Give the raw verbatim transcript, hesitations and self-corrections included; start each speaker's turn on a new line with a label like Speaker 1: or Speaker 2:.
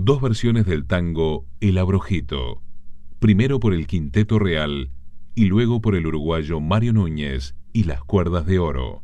Speaker 1: dos versiones del tango El Abrojito, primero por el Quinteto Real y luego por el uruguayo Mario Núñez y las Cuerdas de Oro.